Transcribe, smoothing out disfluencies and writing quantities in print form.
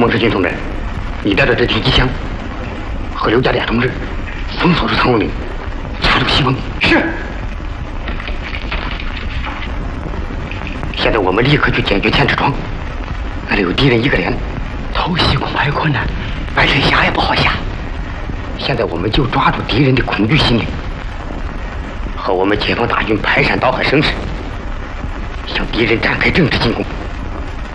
孟世军同志，你带着这挺机枪和刘家烈同志封锁住苍龙岭，插入西风。是。现在我们立刻去解决千尺庄，那里有敌人一个连，偷袭恐怕有困难，而且下也不好下。现在我们就抓住敌人的恐惧心理，和我们解放大军排山倒海声势，向敌人展开政治进攻。